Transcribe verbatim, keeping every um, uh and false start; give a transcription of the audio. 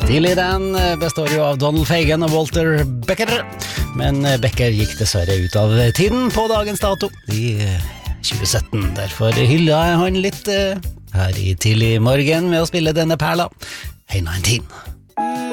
Tidlig den består jo av Donald Fagen og Walter Becker, men Becker gikk dessverre ut av tiden på dagens dato i tjue sytten. Derfor hylla jeg han litt her i tidlig morgen med å spille denne perla, Hey nineteen.